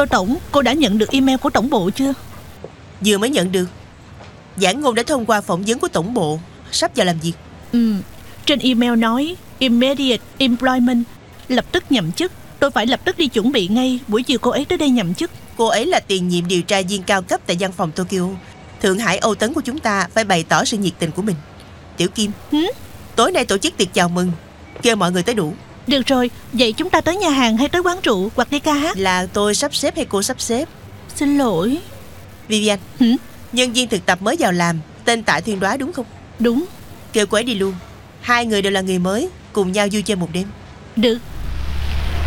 Tô Tổng, cô đã nhận được email của tổng bộ chưa? Vừa mới nhận được. Giảng Ngôn đã thông qua phỏng vấn của tổng bộ, sắp vào làm việc. Trên email nói Immediate employment, lập tức nhậm chức. Tôi phải lập tức đi chuẩn bị ngay. Buổi chiều cô ấy tới đây nhậm chức. Cô ấy là tiền nhiệm điều tra viên cao cấp tại văn phòng Tokyo. Thượng Hải Âu Tấn của chúng ta phải bày tỏ sự nhiệt tình của mình. Tiểu Kim, tối nay tổ chức tiệc chào mừng, kêu mọi người tới đủ. Được rồi, vậy chúng ta tới nhà hàng hay tới quán rượu hoặc đi ca hát? Là tôi sắp xếp hay cô sắp xếp? Xin lỗi. Vivian, nhân viên thực tập mới vào làm, tên Tạ Thiên Đoá đúng không? Đúng. Kêu cô ấy đi luôn. Hai người đều là người mới, cùng nhau vui chơi một đêm. Được.